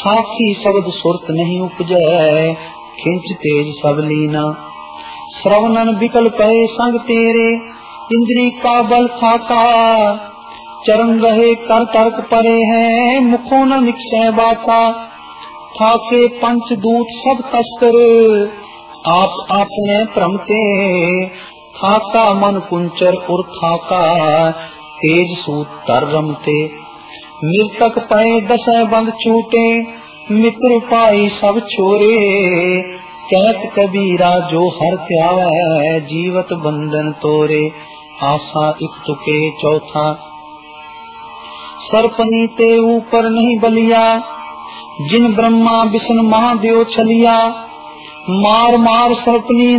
साक्षी शब्द सुरत नहीं उपजै, खिंच तेज सब लीना। श्रवणन विकल पहे संग तेरे, इंद्री का बल थाका। चरण रहे कर तर्क परे हैं, मुखों न निकसै बाता। थाके पंचदूत सब तस्कर, आप आपने भ्रमते। थाका मन कुंचर उर थाका, तेज सूत तर रमते। मृतक पए दसै बंद छूटे, मित्र पाई सब छोरे। कहत कबीरा जो हर त्यावै, जीवत बंधन तोरे। आशा एक तुके चौथा, सर्पनी ते ऊपर नहीं बलिया। जिन ब्रह्मा विष्णु महादेव छलिया, मार मार सर्पनी